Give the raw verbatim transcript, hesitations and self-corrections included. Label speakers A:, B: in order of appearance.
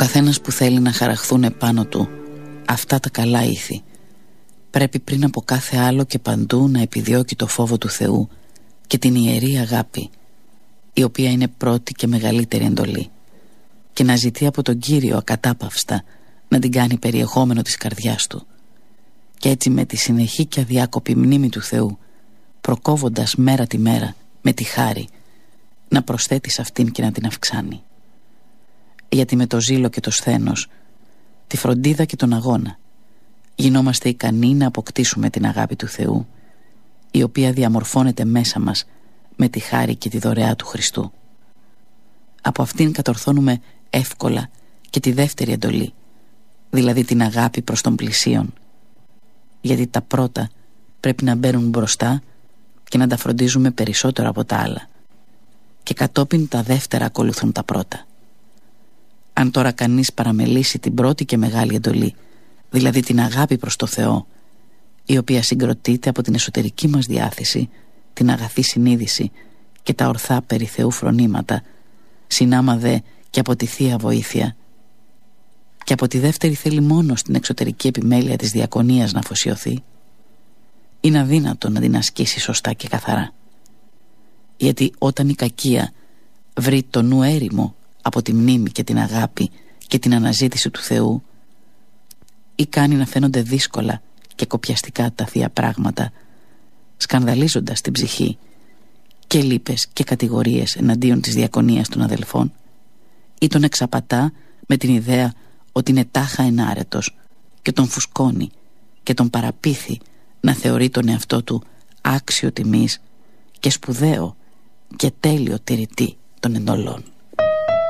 A: καθένας που θέλει να χαραχθούν επάνω του αυτά τα καλά ήθη πρέπει πριν από κάθε άλλο και παντού να επιδιώκει το φόβο του Θεού και την ιερή αγάπη, η οποία είναι πρώτη και μεγαλύτερη εντολή, και να ζητεί από τον Κύριο ακατάπαυστα να την κάνει περιεχόμενο της καρδιάς του, και έτσι με τη συνεχή και αδιάκοπη μνήμη του Θεού, προκόβοντας μέρα τη μέρα με τη χάρη, να προσθέτει σε αυτήν και να την αυξάνει. Γιατί με το ζήλο και το σθένος, τη φροντίδα και τον αγώνα, γινόμαστε ικανοί να αποκτήσουμε την αγάπη του Θεού, η οποία διαμορφώνεται μέσα μας με τη χάρη και τη δωρεά του Χριστού. Από αυτήν κατορθώνουμε εύκολα και τη δεύτερη εντολή, δηλαδή την αγάπη προς τον πλησίον, γιατί τα πρώτα πρέπει να μπαίνουν μπροστά και να τα φροντίζουμε περισσότερο από τα άλλα, και κατόπιν τα δεύτερα ακολουθούν τα πρώτα. Αν τώρα κανείς παραμελήσει την πρώτη και μεγάλη εντολή, δηλαδή την αγάπη προς το Θεό, η οποία συγκροτείται από την εσωτερική μας διάθεση, την αγαθή συνείδηση και τα ορθά περί Θεού φρονήματα, συνάμα δε και από τη Θεία Βοήθεια, και από τη δεύτερη θέλει μόνο στην εξωτερική επιμέλεια της διακονίας να αφοσιωθεί, είναι αδύνατο να την ασκήσει σωστά και καθαρά. Γιατί όταν η κακία βρει το νου έρημο από τη μνήμη και την αγάπη και την αναζήτηση του Θεού, ή κάνει να φαίνονται δύσκολα και κοπιαστικά τα θεία πράγματα, σκανδαλίζοντας την ψυχή και λύπες και κατηγορίες εναντίον της διακονίας των αδελφών, ή τον εξαπατά με την ιδέα ότι είναι τάχα ενάρετος και τον φουσκώνει και τον παραπείθει να θεωρεί τον εαυτό του άξιο τιμής και σπουδαίο και τέλειο τηρητή των εντολών.